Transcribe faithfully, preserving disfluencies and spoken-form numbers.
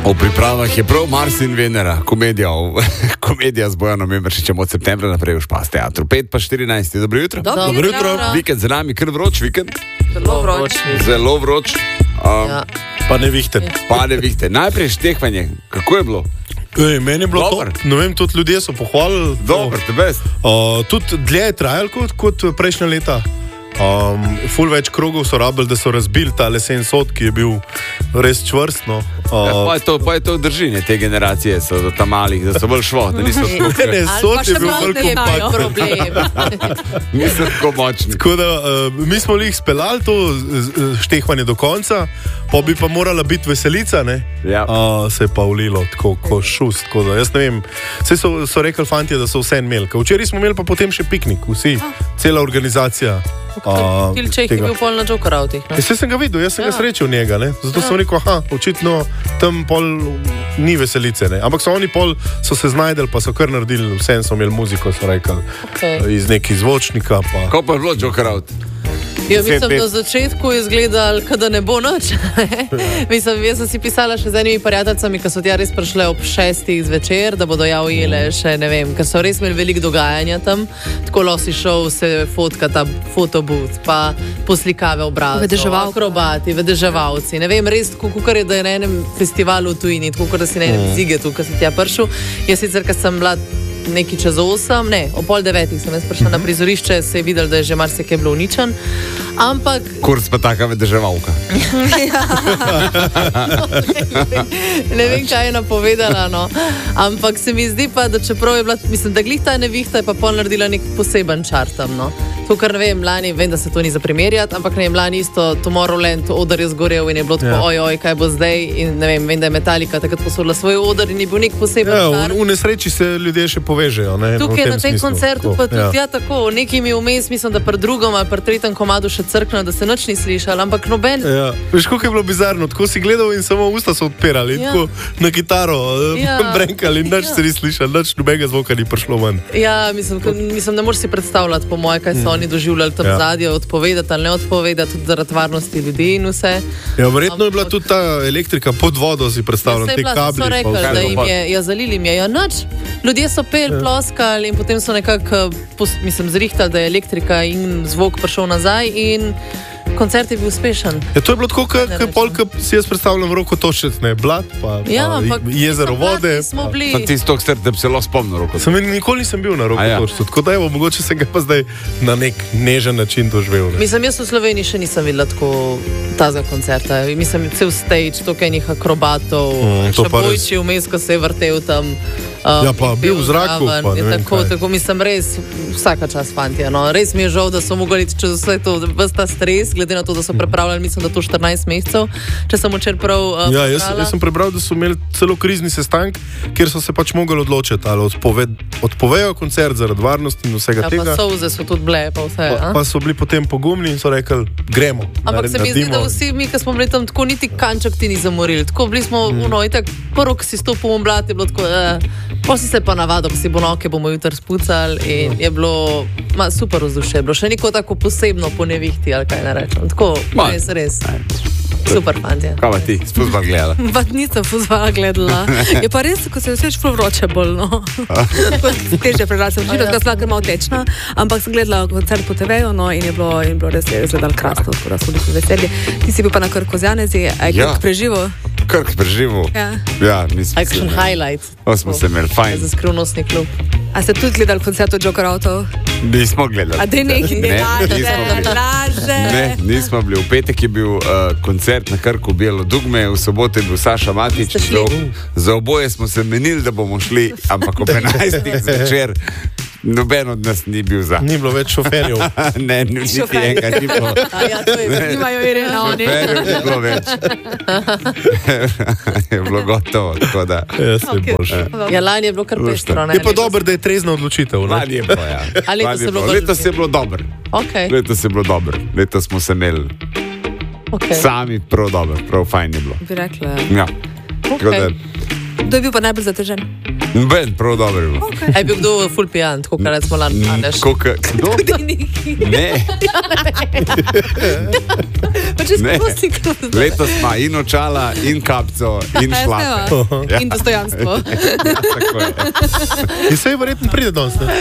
V pripravah je prav Mars in Venera, komedija, komedija z Bojanom Emeršičem od septembra naprej v Špas teatru. pet pa štirinajst, dobro jutro. Dobro, Dobro jutro. Vikend za nami, kar vroč vikend. Zelo vroč. Zelo vroč. Um, Ja. Pa ne vihte. Pa ne vihte. Najprej štehvanje. Kako je bilo? Ej, meni je bilo Dober. to, ne vem, tudi ljudje so pohvalili. Dobro, te best. Uh, tudi dlje je trajalo kot, kot prejšnja leta. Um, ful več krogov so rabili, da so razbili ta lesen sod, ki je bil res čvrst. No. Uh, Ja, pa je to, pa je to držinje te generacije, so do tam malih, da so bolj šlo, da niso tako, Ne, ne, Ali sod pa je še bil malo bolj ne znajo kompakt. problem. niso tako močni. Tako da, uh, mi smo jih speljali to z- z- štehvanje do konca, pa bi pa morala biti veselica, ne? Ja. Uh, se je pa ulilo tako kot šust. Tako da, jaz ne vem, vse so, so rekli fanti, da so vse imeli. Ker včeraj smo imeli pa potem še piknik, vsi, cela organizacija. Uh, Tilček je tega. bil pol na džokoravtih. Jaz sem ga videl, jaz sem ja. ga srečal njega, ne? Zato ja. sem rekel, aha, očitno tam pol ni veselice, ne? Ampak so oni pol so se znajdeli, pa so kar naredili, vsem so imeli muziko, so rekli, Okay. iz nekih zvočnika. Pa. Ko pa je bilo Joker out? Ja, Deset mislim, let. na začetku je izgledalo, da ne bo noč. mislim, jaz sem si pisala še z enimi prijateljicami, ki so tja res prišle ob šestih zvečer, da bodo ja ujele še, ne vem, ker so res imeli veliko dogajanja tam. Tako losi šov, se fotka ta fotobooth, pa poslikave obrazov, Vedeževalka. akrobati, vedeževalci. Ne vem, res, kako je, da je na enem festivalu v tujini, tako da si na enem zigetu, ko si tja prišel. Jaz sicer, ker sem bila nekaj čez osem, ne, o pol devetih sem jaz prišla na prizorišče, se je videl, da je že marsikaj bilo uničen. Ampak Kurs pa taka vedeževalka. ne vem, kaj je napovedala, no. Ampak se mi zdi pa, da čeprav je bila, mislim, da glih ta nevihta je pa pol naredila nek poseben čar tam, no. To, kar ne vem, lani, vem, da se to ni za primerjati, ampak ne vem, lani isto Tomorrowland, oder je zgorel in je bilo tako, Ja. oj, oj, kaj bo zdaj, in ne vem, vem, da je Metallica takrat posodila svoj oder in je bil nek poseben Ja, čar. v, v nesreči se ljudje še povežejo. Ne, v Tukaj tem na tem smislu. koncertu Tako, pa tudi, ja. ja, tako, nekaj mi vmes, mislim, da pri drugom ali pri tretjem komadu še crkno, da se nič ni slišal, ampak noben. Ja. Veš, kako je bilo bizarno, tako si gledal in samo usta so odpirali, Ja. tako na kitaro, Ja. ja. brenkali in nič Ja. se ni slišal, nič nobenega zvoka ni prišlo ven. Ja, mislim, ko- mislim, ne moreš si predstavljati, po moje, kaj so oni doživljali tam Ja. zadnje, odpovedati ali ne odpovedati, tudi zaradi varnosti ljudi in vse. Ja, verjetno je bila Ampak- tudi ta elektrika pod vodo, si predstavljam, Saj te bila, kabli. so pa rekli, vse. da jim pa- je, ja, zalili jim je, ja, nič. Ljudje so pel, ja. ploskali in potem so nekako, pos- mislim, zrihtali, da je elektrika in zvok prišel nazaj in koncert je bil uspešen. Ja, to je bilo tako, Ne kot rečem. pol, ko si jaz predstavljam roko točec, ne, blat, pa, Ja, pa ampak jezero vode. smo Pa. bili. Sem ti stok strd, da bi se lahko spomnil roko. Sem, nikoli nisem bil na roko A ja. točcu, tako da evo, mogoče sem ga pa zdaj na nek nežen način doživel. Ne. Mislim, jaz v Sloveniji še nisem videla tako tazga koncerta. Mislim, cel stage, toliko enih akrobatov, Mm, to še pa res. bojči vmes, ko se je vrtel tam. Um, Ja, pa in bil pel v zraku, zraven. pa ne Je vem tako, kaj. tako, mislim, res vsaka čas fantje. No. Res mi je žal, da so mogli iti čez vse to, ves ta stres, glede na to, da so prepravljali, mislim, da to štirinajst mesecev, če sem včeraj prav um, Ja, jaz, jaz sem prebral, da so imeli celo krizni sestanek, kjer so se pač mogli odločiti, ali odpove, odpovejo koncert zaradi varnosti in vsega ja, tega. pa solze so tudi bile, pa vse. Pa, a? pa so bili potem pogumni in so rekli, gremo. Ampak se mi zdi, da naredimo. vsi mi, ki smo bili tam, tako niti kanček ti ni zamorili. Tako bili smo, mm. no, in tako prvo, ki si stopil v blat, je bilo tako, eh, pa si se pa navadil, pa si bo noke, bomo jutri spucali in je bilo ma, super vzdušje. Je bilo še neko tako posebno po nevihti, ali kaj ne rečem. Tako, Ma. res, res. Super, fantje. Kaj pa ti, spuzbal gledala? Pa nisem fuzbala gledala. Je pa res, ko se vse ful vroče bolj, no. Težje prerasem, živela, da sem malo tečna, ampak sem gledala koncert po te veju, no, in je bilo, in bilo res, je izgledalo krasno, tako da so bili veseli. Ti si bil pa na Krku z Janezi, a je Ja. Krk preživel? Krk preživel. Ja. Ja, nismo se Action imeli. highlight. O, smo se imeli, fajn. Za skrivnostni klub. A ste tudi gledali koncert od Joker Outov? Nismo gledali. A dej nekaj, Ne, ne, nismo bili. laže. Ne, nismo bili. V petek je bil uh, koncert na Krku Bijelo Dugme, v soboto je bil Saša Matič. Ste šli? Za, za oboje smo se menili, da bomo šli, ampak ob enajstih zvečer noben od nas ni bil za. Ni bilo več šoferjev. Ne, ni- niti Šoferji. enega ni bilo. A ja, to je Nimajo irene oni. Šoferjev ni bilo več. Je bilo gotovo, tako da. Ja, se Ok. bože. Ja, lani je bilo kar pestro. ne, Je pa letos. dobro, da je trezna odločitev. Ne? Lani je bilo, ja. A letos Lani je je bilo bilo. bolj- Letos je bilo dobro. Okay. Letos je bilo dobro. Letos smo se imeli Okay. sami prav dobro, prav fajn je bilo. Bi rekla. Ja. Tako da, Okay. Kdo je bil pa najbolj zatežen? Ben, prav dobro je bilo. A je bil kdo ful pijan, tako kar smo lani aneš? Koliko? Kdo? Ne. Pa če Ne. skozi kdo. Letos ima in očala, in kapco, in šlape. In dostojanstvo. Ja, tako je. In se je verjetno pride danes, ne?